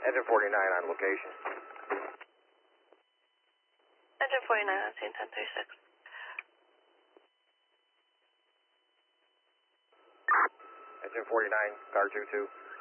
Engine 49 on location. Engine 49 on scene 1036. Engine 49, car 22.